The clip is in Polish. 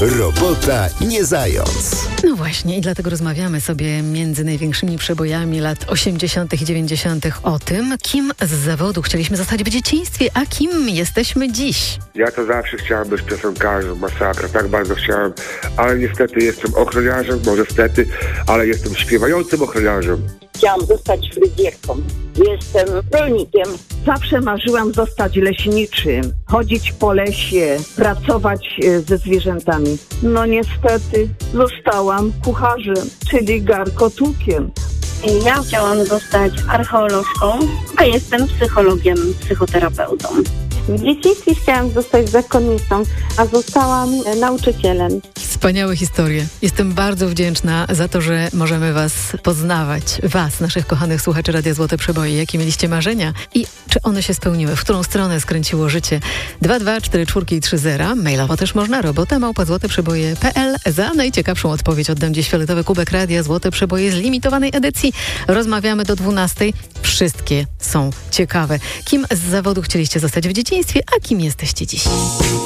Robota nie zając. No właśnie, i dlatego rozmawiamy sobie między największymi przebojami lat 80. i 90. o tym, kim z zawodu chcieliśmy zostać w dzieciństwie, a kim jesteśmy dziś. Ja to zawsze chciałem być piosenkarzem, masakra, tak bardzo chciałem, ale niestety jestem ochroniarzem, może stety, ale jestem śpiewającym ochroniarzem. Chciałam zostać fryzjerką. Jestem rolnikiem. Zawsze marzyłam zostać leśniczym, chodzić po lesie, pracować ze zwierzętami. No niestety zostałam kucharzem, czyli garkotukiem. Ja chciałam zostać archeolożką, a jestem psychologiem, psychoterapeutą. W dzieciństwie chciałam zostać zakonnicą, a zostałam nauczycielem. Wspaniałe historie. Jestem bardzo wdzięczna za to, że możemy Was poznawać. Was, naszych kochanych słuchaczy Radia Złote Przeboje. Jakie mieliście marzenia i czy one się spełniły? W którą stronę skręciło życie? 22443 mailowo też można. robota@złoteprzeboje.pl. Za najciekawszą odpowiedź oddam dziś fioletowy kubek Radia Złote Przeboje z limitowanej edycji. Rozmawiamy do 12:00. Wszystkie są ciekawe. Kim z zawodu chcieliście zostać w dzieciństwie, a kim jesteście dziś?